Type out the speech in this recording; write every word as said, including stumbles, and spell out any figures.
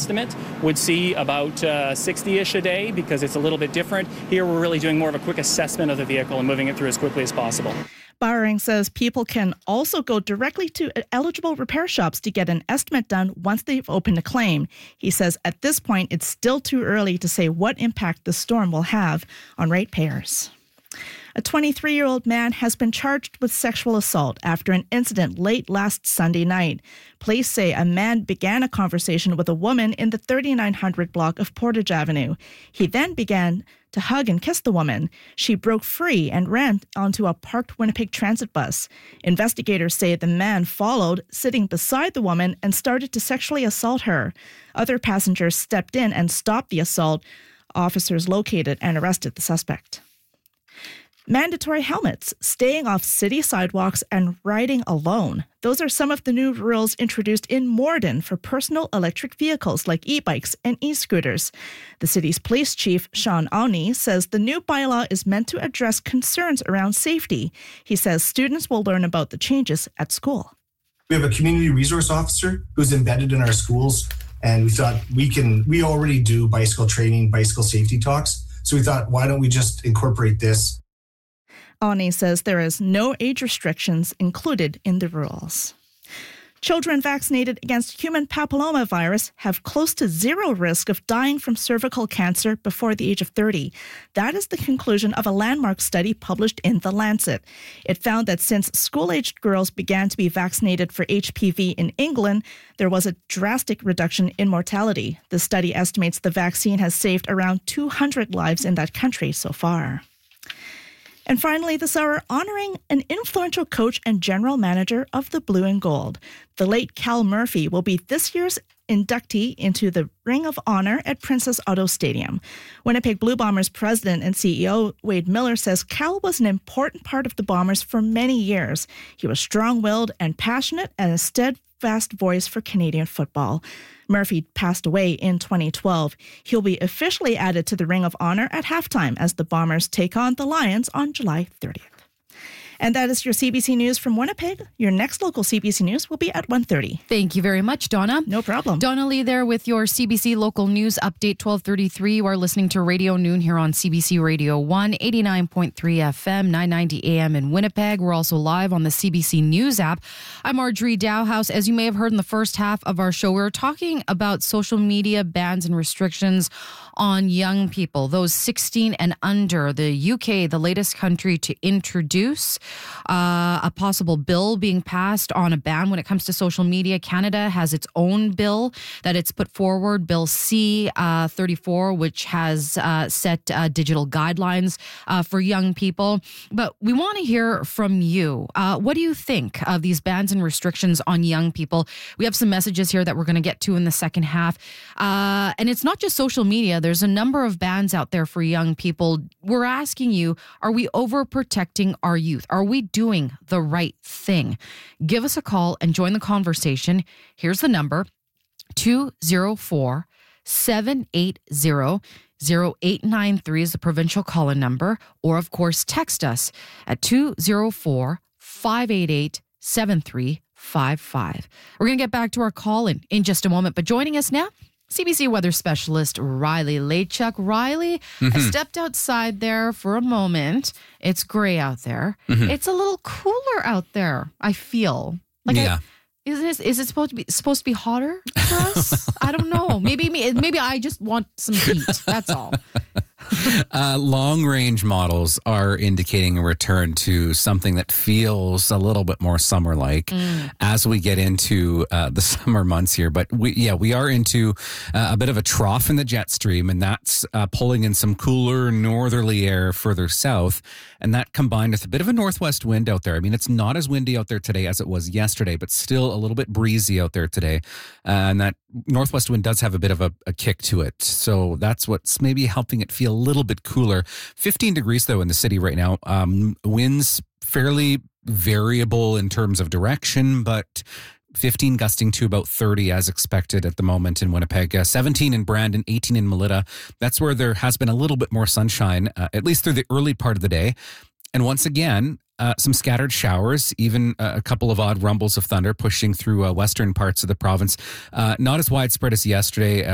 estimate would see about uh, sixty-ish a day because it's a little bit different. Here we're really doing more of a quick assessment of the vehicle and moving it through as quickly as possible. Bowering says people can also go directly to eligible repair shops to get an estimate done once they've opened a claim. He says at this point, it's still too early to say what impact the storm will have on ratepayers. A twenty-three-year-old man has been charged with sexual assault after an incident late last Sunday night. Police say a man began a conversation with a woman in the thirty-nine hundred block of Portage Avenue. He then began to hug and kiss the woman. She broke free and ran onto a parked Winnipeg transit bus. Investigators say the man followed, sitting beside the woman, and started to sexually assault her. Other passengers stepped in and stopped the assault. Officers located and arrested the suspect. Mandatory helmets, staying off city sidewalks, and riding alone. Those are some of the new rules introduced in Morden for personal electric vehicles like e-bikes and e-scooters. The city's police chief, Sean Awney, says the new bylaw is meant to address concerns around safety. He says students will learn about the changes at school. We have a community resource officer who's embedded in our schools, and we thought we can, we already do bicycle training, bicycle safety talks. So we thought, why don't we just incorporate this? Awney says there is no age restrictions included in the rules. Children vaccinated against human papillomavirus have close to zero risk of dying from cervical cancer before the age of thirty. That is the conclusion of a landmark study published in The Lancet. It found that since school-aged girls began to be vaccinated for H P V in England, there was a drastic reduction in mortality. The study estimates the vaccine has saved around two hundred lives in that country so far. And finally, this hour, honoring an influential coach and general manager of the Blue and Gold. The late Cal Murphy will be this year's inductee into the Ring of Honor at Princess Auto Stadium. Winnipeg Blue Bombers president and C E O Wade Miller says Cal was an important part of the Bombers for many years. He was strong-willed and passionate and a steadfast voice for Canadian football. Murphy passed away in twenty twelve. He'll be officially added to the Ring of Honor at halftime as the Bombers take on the Lions on July thirtieth. And that is your C B C News from Winnipeg. Your next local C B C News will be at one thirty. Thank you very much, Donna. No problem. Donna Lee there with your C B C Local News Update, twelve thirty-three. You are listening to Radio Noon here on C B C Radio one, eighty-nine point three F M, nine ninety A M in Winnipeg. We're also live on the C B C News app. I'm Marjorie Dowhouse. As you may have heard in the first half of our show, we were talking about social media bans and restrictions on young people, those sixteen and under. The U K, the latest country to introduce uh, a possible bill being passed on a ban when it comes to social media. Canada has its own bill that it's put forward, Bill C uh, thirty-four, which has uh, set uh, digital guidelines uh, for young people. But we want to hear from you. Uh, what do you think of these bans and restrictions on young people? We have some messages here that we're going to get to in the second half. Uh, and it's not just social media. There's a number of bans out there for young people. We're asking you, are we overprotecting our youth? Are we doing the right thing? Give us a call and join the conversation. Here's the number, two oh four, seven eight zero, zero eight nine three is the provincial call-in number. Or, of course, text us at two oh four, five eight eight, seven three five five. We're going to get back to our call-in in just a moment. But joining us now, C B C weather specialist Riley Lachuk. Riley, mm-hmm. I stepped outside there for a moment. It's gray out there. Mm-hmm. It's a little cooler out there, I feel. Like yeah. I, is it, is it supposed to be supposed to be hotter for us? I don't know. Maybe maybe I just want some heat. That's all. Uh, long-range models are indicating a return to something that feels a little bit more summer-like mm. as we get into uh, the summer months here. But we, yeah, we are into uh, a bit of a trough in the jet stream, and that's uh, pulling in some cooler northerly air further south. And that combined with a bit of a northwest wind out there. I mean, it's not as windy out there today as it was yesterday, but still a little bit breezy out there today. Uh, and that northwest wind does have a bit of a, a kick to it. So that's what's maybe helping it feel a little bit cooler. fifteen degrees, though, in the city right now. Um, winds fairly variable in terms of direction, but fifteen gusting to about thirty as expected at the moment in Winnipeg. Uh, seventeen in Brandon, eighteen in Melita. That's where there has been a little bit more sunshine, uh, at least through the early part of the day. And once again, uh, some scattered showers, even uh, a couple of odd rumbles of thunder pushing through uh, western parts of the province. Uh, not as widespread as yesterday. Uh,